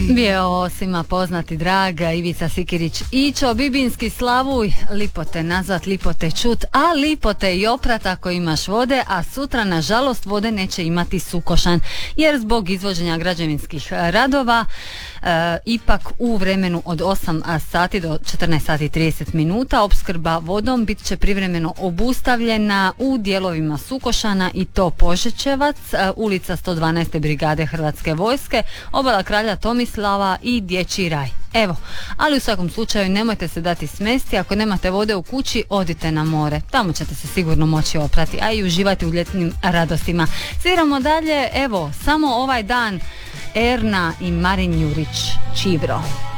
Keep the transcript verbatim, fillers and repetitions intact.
Bio ovo svima poznati draga Ivica Sikirić. Ićo Bibinski slavuj, lipote nazvat, lipote čut, a lipote i oprat ako imaš vode, a sutra nažalost vode neće imati Sukošan, jer zbog izvođenja građevinskih radova e, ipak u vremenu od osam sati do četrnaest sati i trideset minuta opskrba vodom bit će privremeno obustavljena u dijelovima Sukošana, i to Požečevac, e, ulica sto dvanaest. brigade Hrvatske vojske, obala Kralja Tomislava i Dječji raj. Evo, ali u svakom slučaju nemojte se dati smesti, ako nemate vode u kući, odite na more, tamo ćete se sigurno moći oprati, a i uživati u ljetnim radostima. Sviramo dalje, evo, samo ovaj dan Erna i Marin Jurić, Čibro.